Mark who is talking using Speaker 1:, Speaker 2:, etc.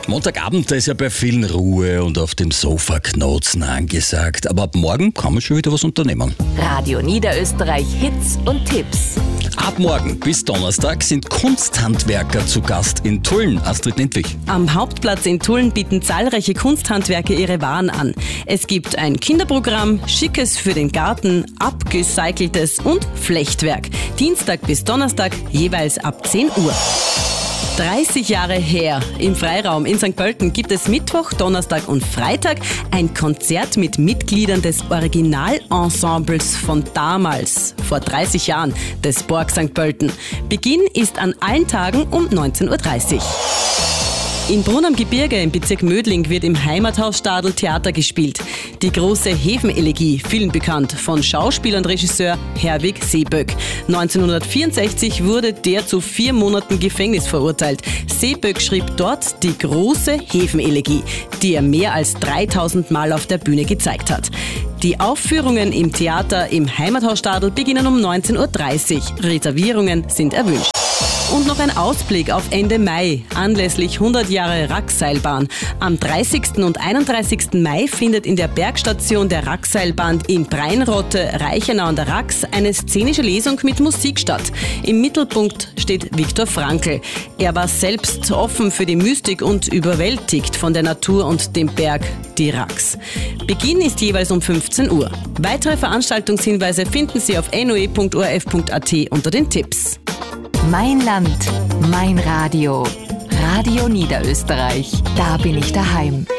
Speaker 1: Montagabend, da ist ja bei vielen Ruhe und auf dem Sofa Knotzen angesagt. Aber ab morgen kann man schon wieder was unternehmen.
Speaker 2: Radio Niederösterreich Hits und Tipps.
Speaker 1: Ab morgen bis Donnerstag sind Kunsthandwerker zu Gast in Tulln. Astrid Nentwich.
Speaker 3: Am Hauptplatz in Tulln bieten zahlreiche Kunsthandwerker ihre Waren an. Es gibt ein Kinderprogramm, Schickes für den Garten, Abgecyceltes und Flechtwerk. Dienstag bis Donnerstag jeweils ab 10 Uhr. 30 Jahre her. Im Freiraum in St. Pölten gibt es Mittwoch, Donnerstag und Freitag ein Konzert mit Mitgliedern des Originalensembles von damals, vor 30 Jahren, des Borg St. Pölten. Beginn ist an allen Tagen um 19.30 Uhr. In Brunn am Gebirge im Bezirk Mödling wird im Heimathaus Stadl Theater gespielt. Die große Häfenelegie, vielen bekannt von Schauspieler und Regisseur Herwig Seeböck. 1964 wurde der zu 4 Monaten Gefängnis verurteilt. Seeböck schrieb dort die große Häfenelegie, die er mehr als 3000 Mal auf der Bühne gezeigt hat. Die Aufführungen im Theater im Heimathaus Stadl beginnen um 19.30 Uhr. Reservierungen sind erwünscht. Und noch ein Ausblick auf Ende Mai, anlässlich 100 Jahre Rackseilbahn. Am 30. und 31. Mai findet in der Bergstation der Rackseilbahn in Breinrotte, Reichenau an der Rax eine szenische Lesung mit Musik statt. Im Mittelpunkt steht Viktor Frankl. Er war selbst offen für die Mystik und überwältigt von der Natur und dem Berg, die Rax. Beginn ist jeweils um 15 Uhr. Weitere Veranstaltungshinweise finden Sie auf noe.orf.at unter den Tipps.
Speaker 2: Mein Land, mein Radio. Radio Niederösterreich. Da bin ich daheim.